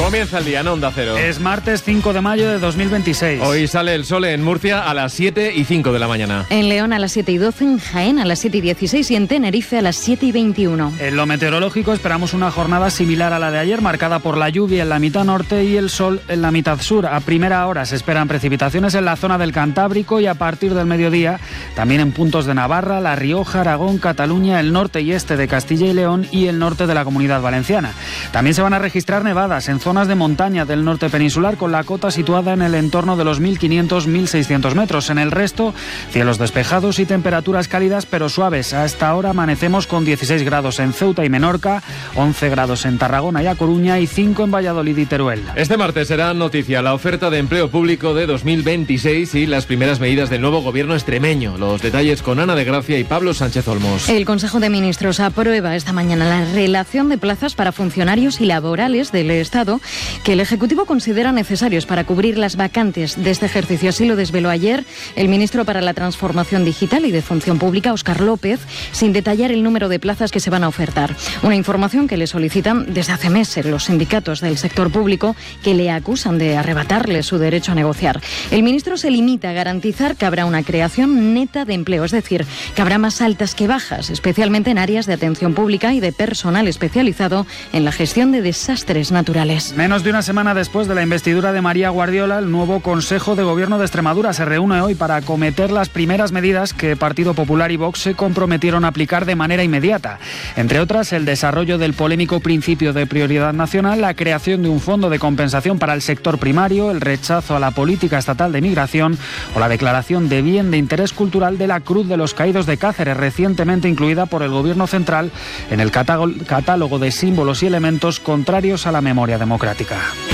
Comienza el día en Onda Cero. Es martes 5 de mayo de 2026. Hoy sale el sol en Murcia a las 7:05 de la mañana. En León a las 7:12, en Jaén a las 7:16 y en Tenerife a las 7:21. En lo meteorológico esperamos una jornada similar a la de ayer, marcada por la lluvia en la mitad norte y el sol en la mitad sur. A primera hora se esperan precipitaciones en la zona del Cantábrico y a partir del mediodía también en puntos de Navarra, La Rioja, Aragón, Cataluña, el norte y este de Castilla y León y el norte de la Comunidad Valenciana. También se van a registrar nevadas en zonas de montaña del norte peninsular, con la cota situada en el entorno de los 1.500-1.600 metros. En el resto, cielos despejados y temperaturas cálidas pero suaves. A esta hora amanecemos con 16 grados en Ceuta y Menorca, 11 grados en Tarragona y A Coruña y 5 en Valladolid y Teruel. Este martes será noticia la oferta de empleo público de 2026 y las primeras medidas del nuevo gobierno extremeño. Los detalles con Ana de Gracia y Pablo Sánchez Olmos. El Consejo de Ministros aprueba esta mañana la relación de plazas para funcionarios y laborales del Estado que el Ejecutivo considera necesarios para cubrir las vacantes de este ejercicio. Así lo desveló ayer el ministro para la Transformación Digital y de Función Pública, Óscar López, sin detallar el número de plazas que se van a ofertar. Una información que le solicitan desde hace meses los sindicatos del sector público, que le acusan de arrebatarle su derecho a negociar. El ministro se limita a garantizar que habrá una creación neta de empleo, es decir, que habrá más altas que bajas, especialmente en áreas de atención pública y de personal especializado en la gestión de desastres naturales. Menos de una semana después de la investidura de María Guardiola, el nuevo Consejo de Gobierno de Extremadura se reúne hoy para acometer las primeras medidas que Partido Popular y Vox se comprometieron a aplicar de manera inmediata. Entre otras, el desarrollo del polémico principio de prioridad nacional, la creación de un fondo de compensación para el sector primario, el rechazo a la política estatal de migración o la declaración de bien de interés cultural de la Cruz de los Caídos de Cáceres, recientemente incluida por el Gobierno central en el catálogo de símbolos y elementos contrarios a la memoria democrática.